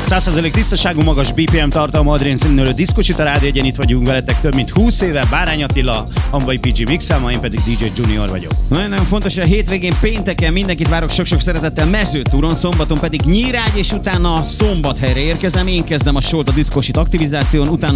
100% tisztaságú, magas BPM tartalma, Adrien színülő diszkocsit, a Rádió Egyen, itt vagyunk veletek több mint 20 éve, Bárány Attila, Hamvai PG Mixel, ma én pedig DJ Junior vagyok. Nagyon fontos, hogy a hétvégén pénteken mindenkit várok sok-sok szeretettel Mezőtúron, szombaton pedig Nyírágy, és utána Szombathelyre érkezem. Én kezdem a show-t a diszkocsit aktivizáción, utána